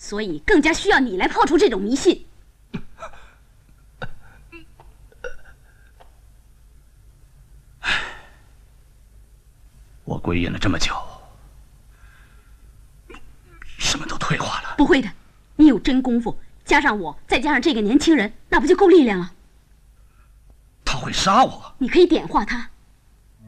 所以更加需要你来破除这种迷信。 我归隐了这么久，什么都退化了。 不会的，你有真功夫，加上我，再加上这个年轻人，那不就够力量了？ 他会杀我。 你可以点化他，